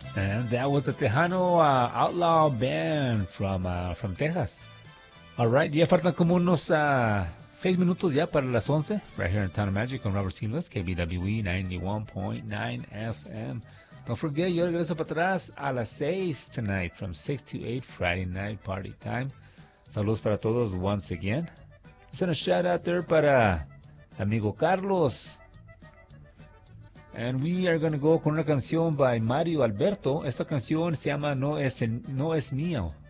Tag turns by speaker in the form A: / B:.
A: And that was the Tejano Outlaw Band from Texas. Alright, ya faltan como unos 6 minutos ya para las 11. Right here in Town of Magic con Robert Silas, KBWE 91.9 FM. Don't forget, yo regreso para atrás a las 6 tonight, from 6 to 8, Friday night party time. Saludos para todos once again. Send a shout out there para amigo Carlos. And we are going to go con una canción by Mario Alberto. Esta canción se llama No es Mío.